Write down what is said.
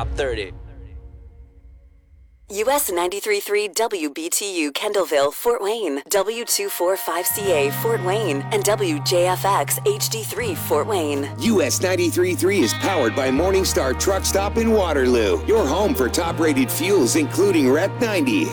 Top 30. US 93.3 WBTU Kendallville, Fort Wayne, W245CA Fort Wayne, and WJFX HD3 Fort Wayne. US 93.3 is powered by Morningstar Truck Stop in Waterloo, your home for top-rated fuels including Rep 90.